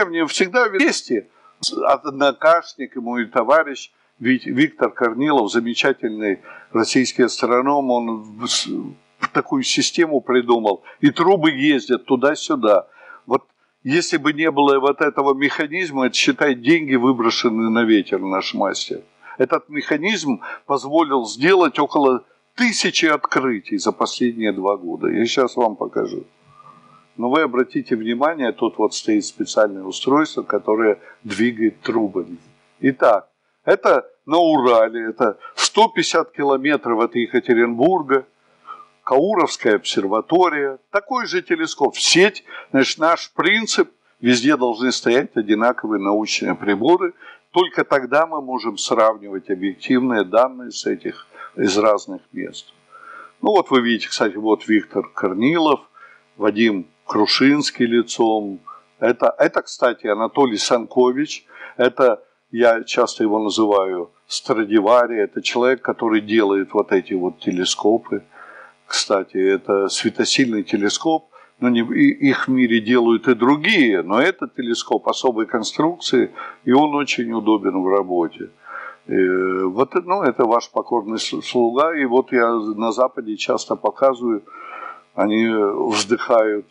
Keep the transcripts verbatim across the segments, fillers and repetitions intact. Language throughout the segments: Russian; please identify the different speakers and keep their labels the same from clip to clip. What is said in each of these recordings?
Speaker 1: Не, мне всегда вместе. Однокашник и мой товарищ Виктор Корнилов, замечательный российский астроном, он такую систему придумал. И трубы ездят туда-сюда. Вот если бы не было вот этого механизма, это, считай, деньги выброшены на ветер, наш мастер. Этот механизм позволил сделать около тысячи открытий за последние два года. Я сейчас вам покажу. Но вы обратите внимание, тут вот стоит специальное устройство, которое двигает трубами. Итак, это на Урале, это сто пятьдесят километров от Екатеринбурга, Кауровская обсерватория, такой же телескоп. Сеть, значит, наш принцип, везде должны стоять одинаковые научные приборы, только тогда мы можем сравнивать объективные данные с этих, из разных мест. Ну вот вы видите, кстати, вот Виктор Корнилов, Вадим Крушинский лицом. Это, это, кстати, Анатолий Санкович. Это, я часто его называю Страдивари. Это человек, который делает вот эти вот телескопы. Кстати, это светосильный телескоп. Но не, их в мире делают и другие. Но этот телескоп особой конструкции, и он очень удобен в работе. И вот, ну, это ваш покорный слуга. И вот я на Западе часто показываю, они вздыхают.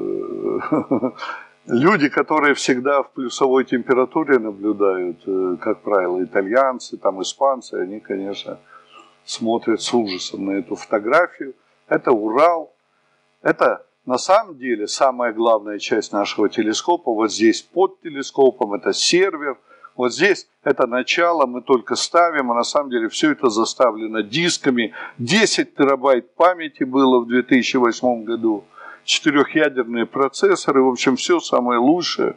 Speaker 1: Люди, которые всегда в плюсовой температуре наблюдают, как правило, итальянцы, там, испанцы, они, конечно, смотрят с ужасом на эту фотографию. Это Урал. Это, на самом деле, самая главная часть нашего телескопа. Вот здесь под телескопом, это сервер. Вот здесь это начало, мы только ставим, а на самом деле все это заставлено дисками. десять терабайт памяти было в две тысячи восьмом году. Четырехъядерные процессоры, в общем, все самое лучшее.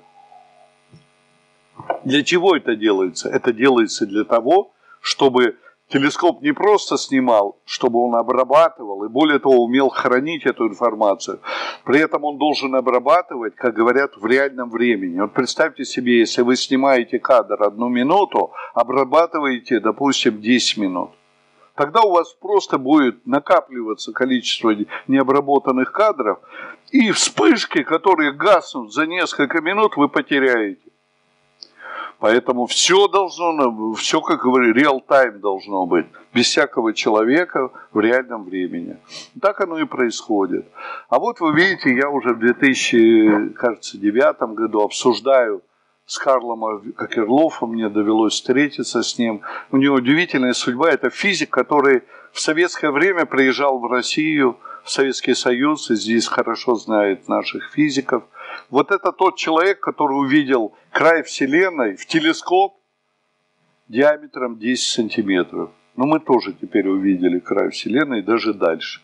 Speaker 1: Для чего это делается? Это делается для того, чтобы телескоп не просто снимал, чтобы он обрабатывал и, более того, умел хранить эту информацию. При этом он должен обрабатывать, как говорят, в реальном времени. Вот представьте себе, если вы снимаете кадр одну минуту, обрабатываете, допустим, десять минут. Тогда у вас просто будет накапливаться количество необработанных кадров, и вспышки, которые гаснут за несколько минут, вы потеряете. Поэтому все должно, все, как говорю, реал-тайм должно быть, без всякого человека в реальном времени. Так оно и происходит. А вот вы видите, я уже в две тысячи девятом году обсуждаю с Карлом Акерлофом, мне довелось встретиться с ним. У него удивительная судьба, это физик, который в советское время приезжал в Россию, в Советский Союз, и здесь хорошо знает наших физиков. Вот это тот человек, который увидел край Вселенной в телескоп диаметром десять сантиметров. Но мы тоже теперь увидели край Вселенной, даже дальше.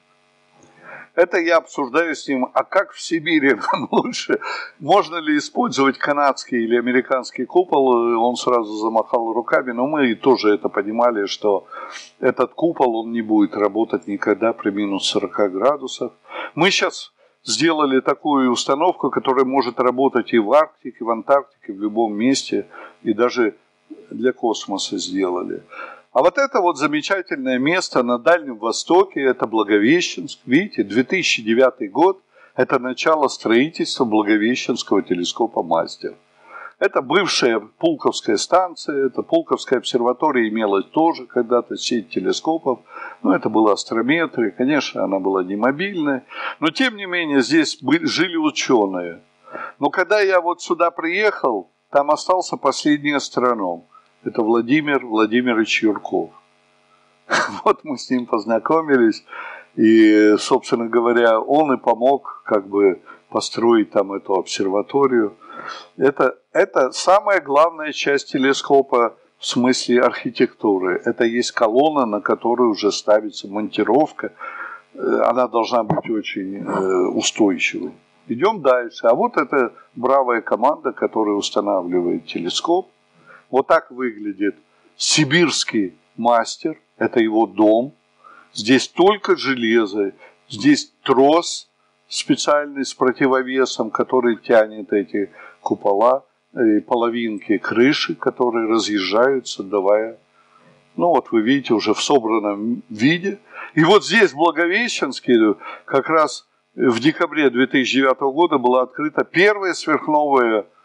Speaker 1: Это я обсуждаю с ним, а как в Сибири нам лучше? Можно ли использовать канадский или американский купол? Он сразу замахал руками, но мы тоже это понимали, что этот купол, он не будет работать никогда при минус сорока градусах. Мы сейчас сделали такую установку, которая может работать и в Арктике, и в Антарктике, в любом месте, и даже для космоса сделали. А вот это вот замечательное место на Дальнем Востоке, это Благовещенск. Видите, две тысячи девятый год, это начало строительства Благовещенского телескопа «Мастер». Это бывшая Пулковская станция, это Пулковская обсерватория имела тоже когда-то сеть телескопов. Но это была астрометрия, конечно, она была не мобильная. Но тем не менее здесь жили ученые. Но когда я вот сюда приехал, там остался последний астроном. Это Владимир Владимирович Юрков. Вот мы с ним познакомились, и, собственно говоря, он и помог как бы построить там эту обсерваторию. Это, это самая главная часть телескопа в смысле архитектуры. Это есть колонна, на которой уже ставится монтировка. Она должна быть очень устойчивой. Идем дальше. А вот это бравая команда, которая устанавливает телескоп. Вот так выглядит сибирский мастер. Это его дом. Здесь только железо. Здесь трос специальный с противовесом, который тянет эти купола, и половинки крыши, которые разъезжаются, давая... Ну вот вы видите уже в собранном виде. И вот здесь, в Благовещенске, как раз в декабре две тысячи девятого года была открыта первая сверхновая